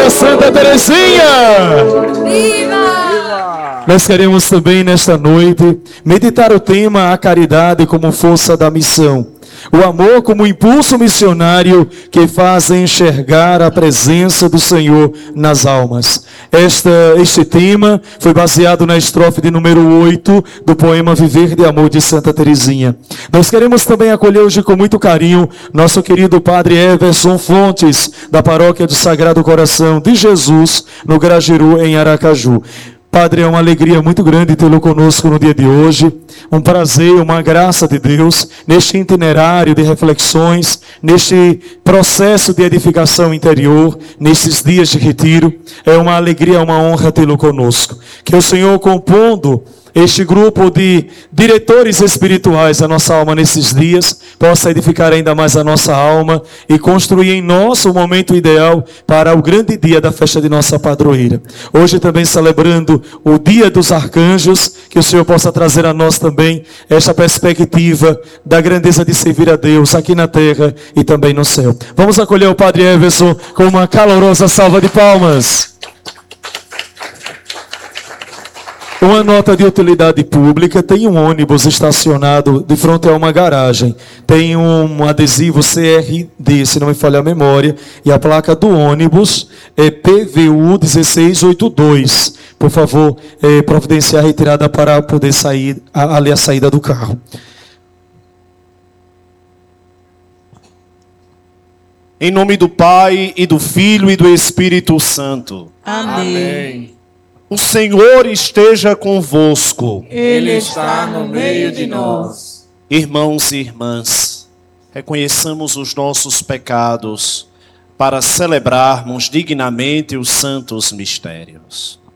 Viva Santa Terezinha! Viva! Nós queremos também nesta noite meditar o tema a caridade como força da missão. O amor como impulso missionário que faz enxergar a presença do Senhor nas almas. Este tema foi baseado na estrofe de número 8 do poema Viver de Amor de Santa Terezinha. Nós queremos também acolher hoje com muito carinho nosso querido Padre Everson Fontes, da Paróquia do Sagrado Coração de Jesus, no Grajeru, em Aracaju. Padre, é uma alegria muito grande tê-lo conosco no dia de hoje, um prazer, uma graça de Deus, neste itinerário de reflexões, neste processo de edificação interior, nesses dias de retiro. É uma alegria, uma honra tê-lo conosco. Que o Senhor, compondo este grupo de diretores espirituais da nossa alma nesses dias, possa edificar ainda mais a nossa alma e construir em nós o momento ideal para o grande dia da festa de nossa padroeira. Hoje também celebrando o Dia dos Arcanjos, que o Senhor possa trazer a nós também esta perspectiva da grandeza de servir a Deus aqui na terra e também no céu. Vamos acolher o Padre Everson com uma calorosa salva de palmas. Uma nota de utilidade pública: tem um ônibus estacionado de frente a uma garagem. Tem um adesivo CRD, se não me falha a memória, e a placa do ônibus é PVU 1682. Por favor, providenciar a retirada para poder sair ali a saída do carro. Em nome do Pai, e do Filho, e do Espírito Santo. Amém. O Senhor esteja convosco. Ele está no meio de nós. Irmãos e irmãs, reconheçamos os nossos pecados para celebrarmos dignamente os santos mistérios.